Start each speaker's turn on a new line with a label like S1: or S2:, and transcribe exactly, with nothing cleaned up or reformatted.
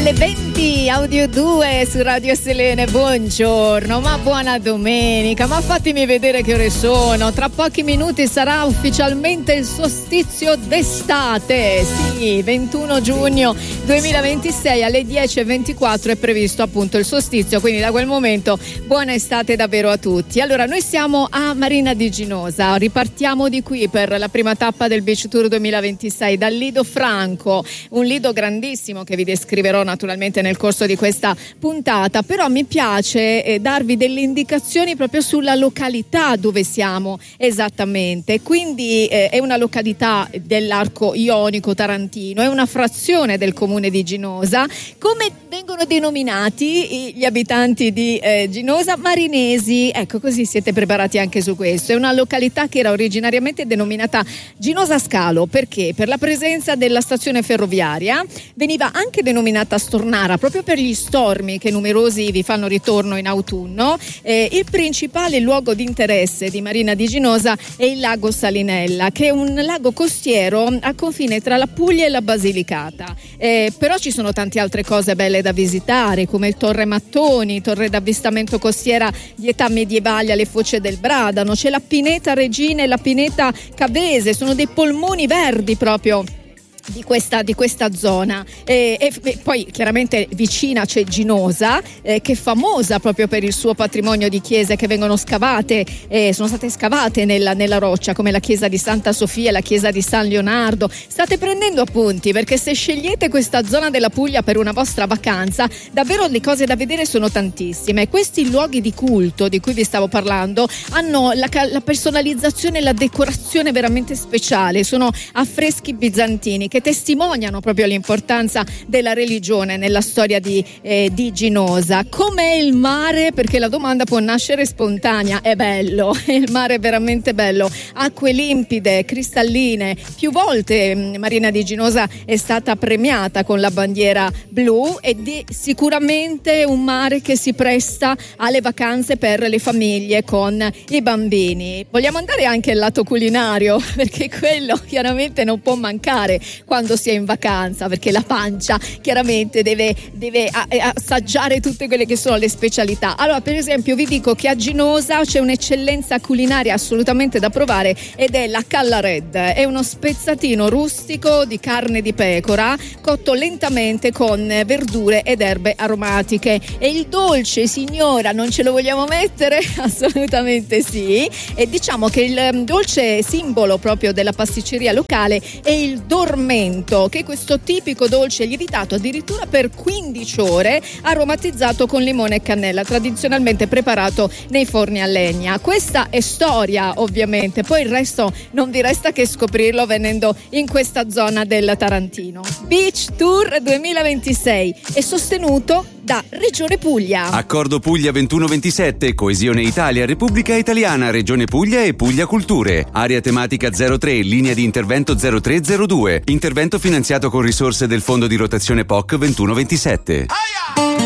S1: alle venti, Audio due su Radio Selene. Buongiorno, ma buona domenica, ma fatemi vedere che ore sono. Tra pochi minuti sarà ufficialmente il solstizio d'estate. Sì, ventuno giugno duemilaventisei alle dieci e ventiquattro è previsto appunto il solstizio, quindi da quel momento buona estate davvero a tutti. Allora, noi siamo a Marina di Ginosa, ripartiamo di qui per la prima tappa del Beach Tour duemilaventisei dal Lido Franco, un lido grandissimo che vi descriverò naturalmente nel corso di questa puntata, però mi piace eh, darvi delle indicazioni proprio sulla località dove siamo esattamente. Quindi eh, è una località dell'arco ionico tarantino, è una frazione del comune di Ginosa. Come vengono denominati gli abitanti di eh, Ginosa? Marinesi. Ecco, così siete preparati anche su questo. È una località che era originariamente denominata Ginosa Scalo, perché per la presenza della stazione ferroviaria veniva anche denominata Stornara, proprio per gli stormi che numerosi vi fanno ritorno in autunno. Eh, il principale luogo di interesse di Marina di Ginosa è il lago Salinella, che è un lago costiero al confine tra la Puglia e la Basilicata. Eh, però ci sono tante altre cose belle da visitare, come il Torre Mattoni, torre d'avvistamento costiera di età medievale alle foce del Bradano. C'è la Pineta Regina e la Pineta Cavese, sono dei polmoni verdi proprio di questa, di questa zona. E, e, e poi chiaramente vicina c'è Ginosa, eh, che è famosa proprio per il suo patrimonio di chiese che vengono scavate, eh, sono state scavate nella, nella roccia, come la chiesa di Santa Sofia e la chiesa di San Leonardo. State prendendo appunti, perché se scegliete questa zona della Puglia per una vostra vacanza, davvero le cose da vedere sono tantissime. Questi luoghi di culto di cui vi stavo parlando hanno la, la personalizzazione e la decorazione veramente speciale, sono affreschi bizantini che testimoniano proprio l'importanza della religione nella storia di, eh, di Ginosa. Com'è il mare? Perché la domanda può nascere spontanea. È bello, il mare è veramente bello, acque limpide, cristalline. Più volte mh, Marina di Ginosa è stata premiata con la bandiera blu ed è sicuramente un mare che si presta alle vacanze per le famiglie con i bambini. Vogliamo andare anche al lato culinario, perché quello chiaramente non può mancare quando si è in vacanza, perché la pancia chiaramente deve, deve assaggiare tutte quelle che sono le specialità. Allora, per esempio, vi dico che a Ginosa c'è un'eccellenza culinaria assolutamente da provare ed è la Calla Red. È uno spezzatino rustico di carne di pecora cotto lentamente con verdure ed erbe aromatiche. E il dolce, signora, non ce lo vogliamo mettere? Assolutamente sì. E diciamo che il dolce simbolo proprio della pasticceria locale è il dormento, che è questo tipico dolce lievitato addirittura per quindici ore, aromatizzato con limone e cannella, tradizionalmente preparato nei forni a legna. Questa è storia, ovviamente, poi il resto non vi resta che scoprirlo venendo in questa zona del Tarantino. Beach Tour duemilaventisei è sostenuto da Regione Puglia.
S2: Accordo Puglia ventuno ventisette, Coesione Italia, Repubblica Italiana, Regione Puglia e Puglia Culture. Area tematica zero tre, linea di intervento zero tre zero due. Intervento finanziato con risorse del Fondo di rotazione P O C ventuno ventisette. Aia!